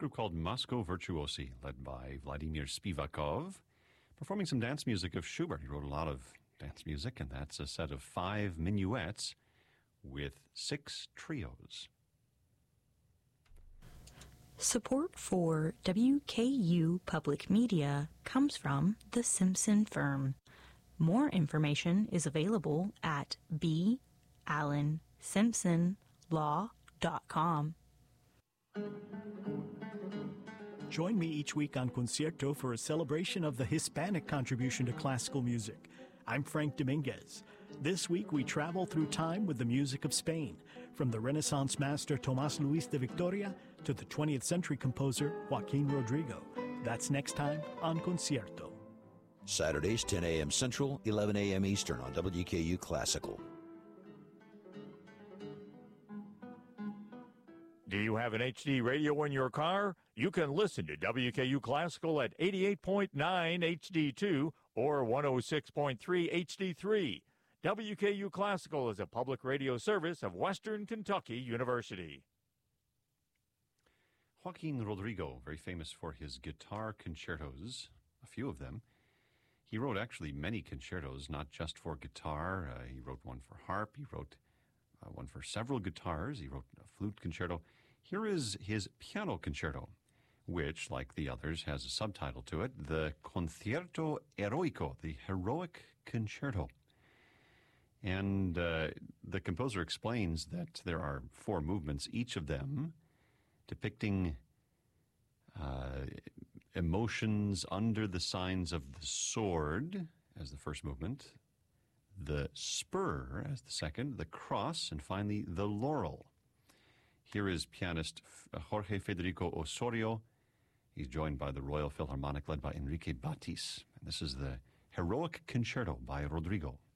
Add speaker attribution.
Speaker 1: group called Moscow Virtuosi, led by Vladimir Spivakov, performing some dance music of Schubert. He wrote a lot of dance music, and that's a set of 5 minuets with 6 trios.
Speaker 2: Support for WKU Public Media comes from the Simpson Firm. More information is available at ballensimpsonlaw.com.
Speaker 3: Join me each week on Concierto for a celebration of the Hispanic contribution to classical music. I'm Frank Dominguez. This week we travel through time with the music of Spain, from the Renaissance master Tomás Luis de Victoria to the 20th century composer Joaquín Rodrigo. That's next time on Concierto.
Speaker 4: Saturdays, 10 a.m. Central, 11 a.m. Eastern on WKU Classical.
Speaker 5: Do you have an HD radio in your car? You can listen to WKU Classical at 88.9 HD2 or 106.3 HD3. WKU Classical is a public radio service of Western Kentucky University.
Speaker 1: Joaquín Rodrigo, very famous for his guitar concertos, a few of them. He wrote actually many concertos, not just for guitar. He wrote one for harp. He wrote one for several guitars. He wrote a flute concerto. Here is his piano concerto, which, like the others, has a subtitle to it, the Concierto Eroico, the Heroic Concerto. And the composer explains that there are 4 movements, each of them depicting emotions under the signs of the sword as the first movement, the spur as the second, the cross, and finally the laurel. Here is pianist Jorge Federico Osorio. He's joined by the Royal Philharmonic led by Enrique Batis. And this is the Heroic Concerto by Rodrigo.